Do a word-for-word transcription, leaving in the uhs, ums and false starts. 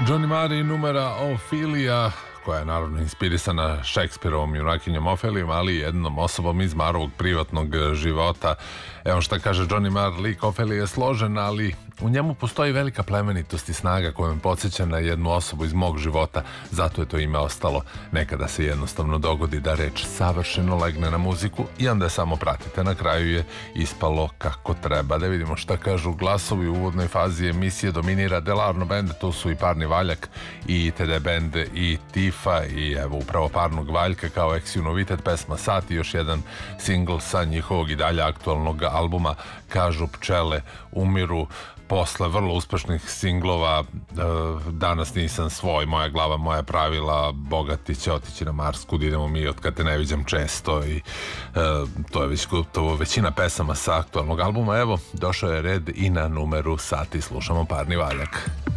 Johnny Marr i numera Ophelia, koja je naravno inspirisana Šekspirovom junakinjom Ofelijom, ali jednom osobom iz Marovog privatnog života. Evo šta kaže Johnny Marr, lik Ofelije je složen, ali u njemu postoji velika plemenitost i snaga koja me podsjeća na jednu osobu iz mog života, zato je to ime ostalo. Nekada se jednostavno dogodi da reč savršeno legne na muziku i onda je samo pratite. Na kraju je ispalo kako treba. Da vidimo šta kažu glasovi. U uvodnoj fazi emisije dominira Delarno band, to su i Parni Valjak i T D band i Tifa, i evo upravo Parnog Valjka kao ex novitet pesma Sat i još jedan singl sa njihovog i dalje aktualnog albuma Kažu pčele umiru. Posle vrlo uspešnih singlova Danas nisam svoj, Moja glava, moja pravila, Bogati će otići na Mars, Kud idemo mi, Od kad te ne viđam često, i to je već gotovo većina pesama sa aktualnog albuma. Evo, došao je red i na numeru Sati, slušamo Parni Valjak.